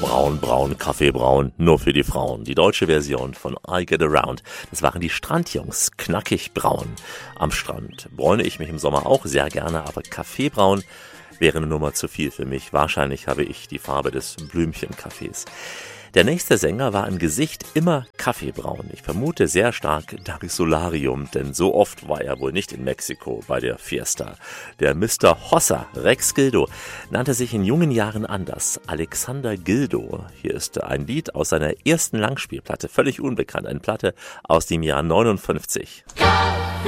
Braun, braun, Kaffeebraun, nur für die Frauen. Die deutsche Version von I Get Around. Das waren die Strandjungs, knackig braun. Am Strand bräune ich mich im Sommer auch sehr gerne, aber Kaffeebraun wäre eine Nummer zu viel für mich. Wahrscheinlich habe ich die Farbe des Blümchenkaffees. Der nächste Sänger war im Gesicht immer kaffeebraun. Ich vermute sehr stark David Solarium, denn so oft war er wohl nicht in Mexiko bei der Fiesta. Der Mr. Hossa, Rex Gildo, nannte sich in jungen Jahren anders. Alexander Gildo. Hier ist ein Lied aus seiner ersten Langspielplatte, völlig unbekannt, eine Platte aus dem Jahr 59.